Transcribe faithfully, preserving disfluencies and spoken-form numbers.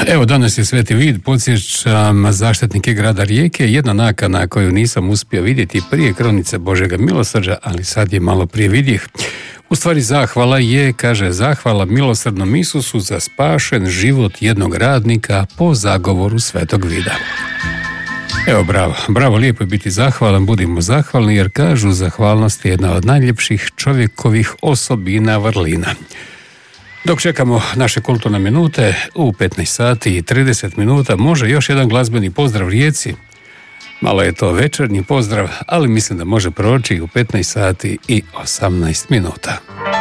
Evo, danas je Sveti Vid, podsjećam, zaštitnike grada Rijeke, jedna nakana koju nisam uspio vidjeti prije kronice Božjega milosrđa, ali sad je malo prije vidjeh. U stvari zahvala je, kaže, zahvala milosrdnom Isusu za spašen život jednog radnika po zagovoru Svetog Vida. Evo, bravo, bravo, lijepo je biti zahvalan, budimo zahvalni, jer kažu zahvalnost je jedna od najljepših čovjekovih osobina, vrlina. Dok čekamo naše kulturne minute, u petnaest sati i trideset minuta može još jedan glazbeni pozdrav Rijeci. Malo je to večernji pozdrav, ali mislim da može proći u petnaest sati i osamnaest minuta.